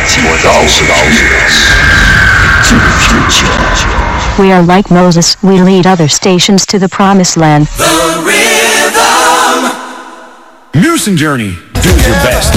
4,000 years to the future. We are like Moses, we lead other stations to the promised land. The rhythm. Music Journey, do your best.